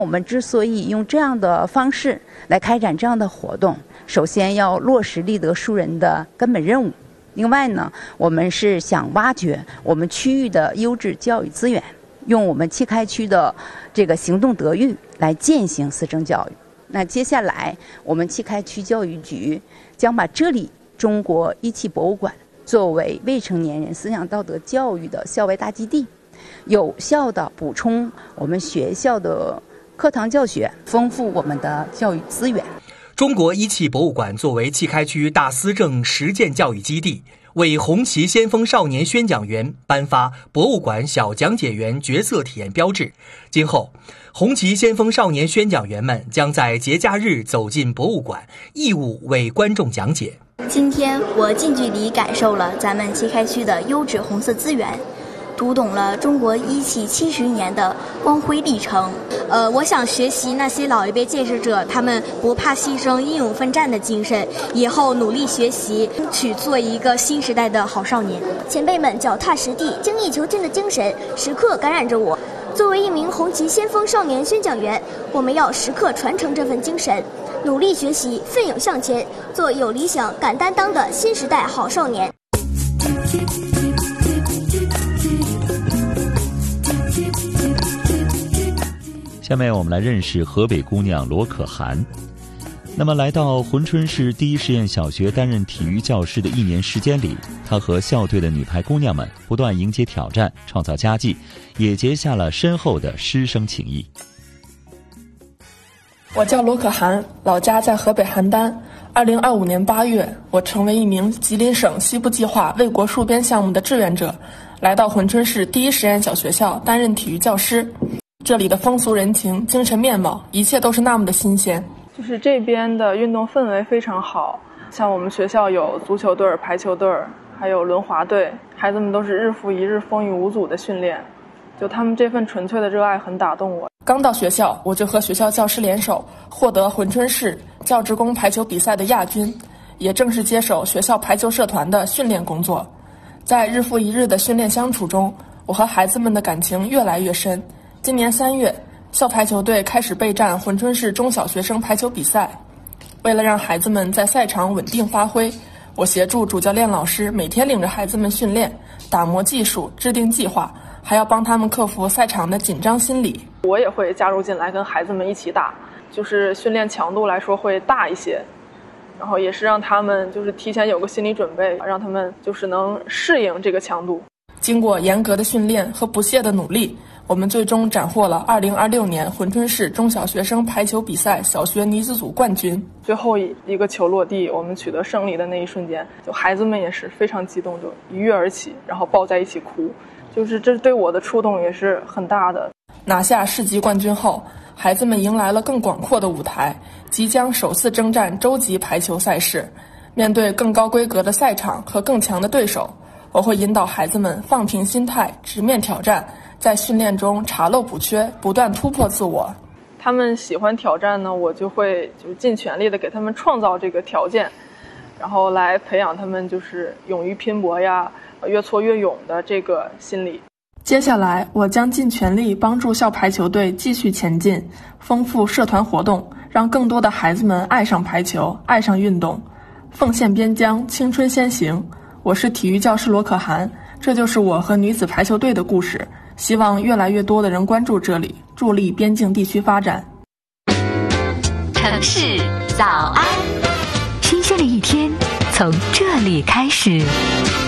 我们之所以用这样的方式来开展这样的活动，首先要落实立德树人的根本任务。另外呢，我们是想挖掘我们区域的优质教育资源，用我们七开区的这个行动德育来践行思政教育。那接下来，我们七开区教育局将把这里中国一汽博物馆作为未成年人思想道德教育的校外大基地，有效地补充我们学校的课堂教学，丰富我们的教育资源。 中国一汽博物馆作为七开区大思政实践教育基地，为红旗先锋少年宣讲员颁发博物馆小讲解员角色体验标志。今后，红旗先锋少年宣讲员们将在节假日走进博物馆，义务为观众讲解。 今天我近距离感受了咱们七开区的优质红色资源，读懂了中国一汽70年的光辉历程。我想学习那些老一辈建设者他们不怕牺牲、英勇奋战的精神，以后努力学习，去做一个新时代的好少年。 前辈们脚踏实地、精益求精的精神时刻感染着我。作为一名红旗先锋少年宣讲员，我们要时刻传承这份精神，努力学习，奋勇向前，做有理想、敢担当的新时代好少年。 下面我们来认识河北姑娘罗可涵。那么来到珲春市第一实验小学担任体育教师的1年时间里，她和校队的女排姑娘们不断迎接挑战，创造佳绩，也结下了深厚的师生情谊。 我叫罗可涵，老家在河北邯郸。2025年8月，我成为一名吉林省西部计划卫国戍边项目的志愿者，来到珲春市第一实验小学校担任体育教师。这里的风俗人情、精神面貌，一切都是那么的新鲜。 就是这边的运动氛围非常好，像我们学校有足球队、排球队，还有轮滑队，孩子们都是日复一日风雨无阻的训练，就他们这份纯粹的热爱很打动我。 刚到学校，我就和学校教师联手，获得珲春市教职工排球比赛的亚军，也正式接手学校排球社团的训练工作。在日复一日的训练相处中，我和孩子们的感情越来越深。今年3月，校排球队开始备战珲春市中小学生排球比赛。为了让孩子们在赛场稳定发挥，我协助主教练老师每天领着孩子们训练，打磨技术，制定计划，还要帮他们克服赛场的紧张心理。 我也会加入进来跟孩子们一起打，就是训练强度来说会大一些，然后也是让他们就是提前有个心理准备，让他们就是能适应这个强度。 经过严格的训练和不懈的努力，我们最终斩获了2026年珲春市中小学生排球比赛小学女子组冠军。 最后一个球落地，我们取得胜利的那一瞬间，就孩子们也是非常激动，就一跃而起，然后抱在一起哭，就是这对我的触动也是很大的。 拿下市级冠军后，孩子们迎来了更广阔的舞台，即将首次征战州级排球赛事。面对更高规格的赛场和更强的对手，我会引导孩子们放平心态，直面挑战，在训练中查漏补缺，不断突破自我。 他们喜欢挑战呢，我就会尽全力的给他们创造这个条件，然后来培养他们就是勇于拼搏呀，越挫越勇的这个心理。 接下来，我将尽全力帮助校排球队继续前进，丰富社团活动，让更多的孩子们爱上排球，爱上运动。奉献边疆，青春先行。我是体育教师罗可涵，这就是我和女子排球队的故事。希望越来越多的人关注这里，助力边境地区发展。 城市早安，新鲜的一天从这里开始。